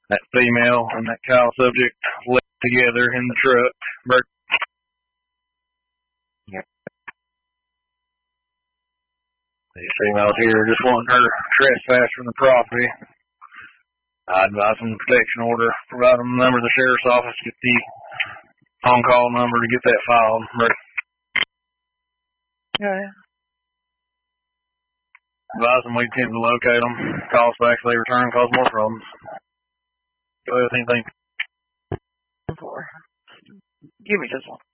That female and that cow subject left together in the truck. These females here just wanting her trespass from the property. I advise them the protection order, provide them the number of the sheriff's office, get the on-call number to get that filed. Yeah. Advise them we attempt to locate them, call us back if they return and cause more problems. Go ahead with anything. Give me this one.